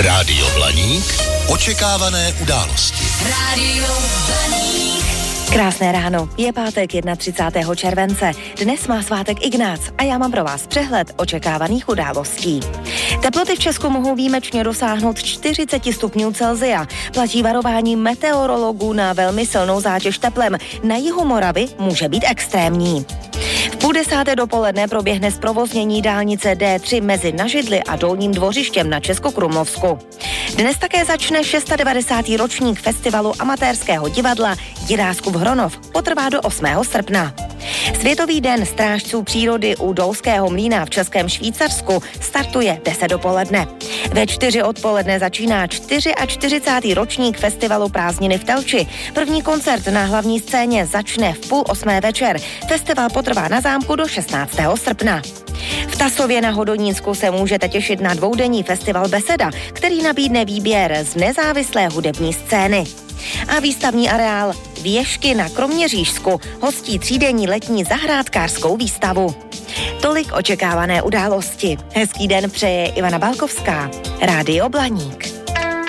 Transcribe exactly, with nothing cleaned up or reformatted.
Rádio Blaník. Očekávané události. Rádio Blaník. Krásné ráno, je pátek třicátého prvního července. Dnes má svátek Ignác a já mám pro vás přehled očekávaných událostí. Teploty v Česku mohou výjimečně dosáhnout čtyřicet stupňů Celsia. Platí varování meteorologů na velmi silnou zátěž teplem. Na jihu Moravy může být extrémní. V půl desáté dopoledne proběhne zprovoznění dálnice D tři mezi Nažidly a Dolním Dvořištěm na Českokrumlovsku. Dnes také začne devadesátý šestý ročník festivalu amatérského divadla Jiráskův Hronov. Potrvá do osmého srpna. Světový den strážců přírody u Dolského mlýna v Českém Švýcarsku startuje deset dopoledne. Ve čtyři odpoledne začíná čtyřicátý čtvrtý ročník festivalu Prázdniny v Telči. První koncert na hlavní scéně začne v půl osmé večer. Festival potrvá na zámku do šestnáctého srpna. V Tasově na Hodonínsku se můžete těšit na dvoudenní festival Beseda, který nabídne výběr z nezávislé hudební scény. A výstavní areál Věžky na Kroměřížsku hostí třídenní letní zahrádkářskou výstavu. Tolik očekávané události. Hezký den přeje Ivana Balkovská. Rádio Blaník.